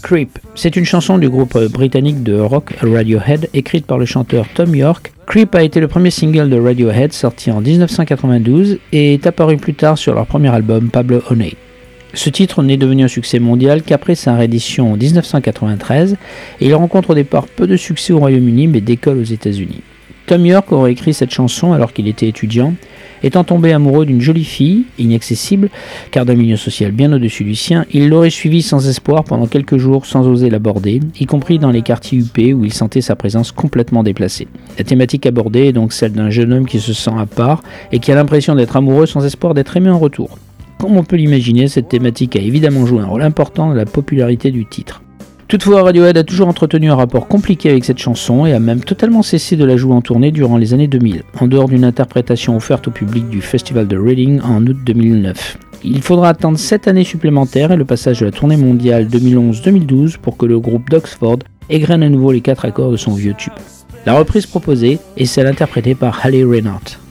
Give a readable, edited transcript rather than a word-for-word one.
Creep. C'est une chanson du groupe britannique de rock Radiohead, écrite par le chanteur Thom Yorke. Creep a été le premier single de Radiohead sorti en 1992 et est apparu plus tard sur leur premier album Pablo Honey. Ce titre n'est devenu un succès mondial qu'après sa réédition en 1993 et il rencontre au départ peu de succès au Royaume-Uni mais décolle aux États-Unis. Thom Yorke aurait écrit cette chanson alors qu'il était étudiant, étant tombé amoureux d'une jolie fille, inaccessible, car d'un milieu social bien au-dessus du sien, il l'aurait suivie sans espoir pendant quelques jours sans oser l'aborder, y compris dans les quartiers huppés où il sentait sa présence complètement déplacée. La thématique abordée est donc celle d'un jeune homme qui se sent à part et qui a l'impression d'être amoureux sans espoir d'être aimé en retour. Comme on peut l'imaginer, cette thématique a évidemment joué un rôle important dans la popularité du titre. Toutefois, Radiohead a toujours entretenu un rapport compliqué avec cette chanson et a même totalement cessé de la jouer en tournée durant les années 2000, en dehors d'une interprétation offerte au public du Festival de Reading en août 2009. Il faudra attendre 7 années supplémentaires et le passage de la tournée mondiale 2011-2012 pour que le groupe d'Oxford égrène à nouveau les 4 accords de son vieux tube. La reprise proposée est celle interprétée par Hayley Reinhardt.